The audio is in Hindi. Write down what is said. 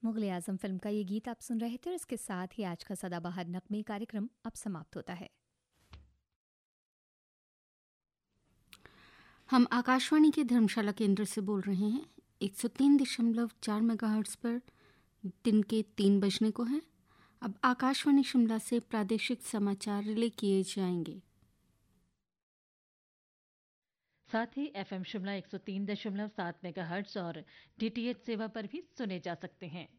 मुगल आजम फिल्म का ये गीत आप सुन रहे थे और इसके साथ ही आज का सदाबहार नगमे कार्यक्रम अब समाप्त होता है। हम आकाशवाणी के धर्मशाला केंद्र से बोल रहे हैं। 103.4 मेगाहर्ट्ज़ पर दिन के 3 बजने को है। अब आकाशवाणी शिमला से प्रादेशिक समाचार रिले किए जाएंगे। साथ ही एफएम शिमला 103.7 मेगाहर्ट्ज़ और डीटीएच सेवा पर भी सुने जा सकते हैं।